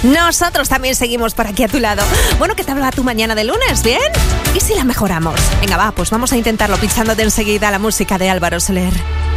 Nosotros también seguimos por aquí a tu lado. Bueno, ¿qué tal va tu mañana de lunes? ¿Bien? ¿Y si la mejoramos? Venga, va, pues vamos a intentarlo pinchándote enseguida la música de Álvaro Soler.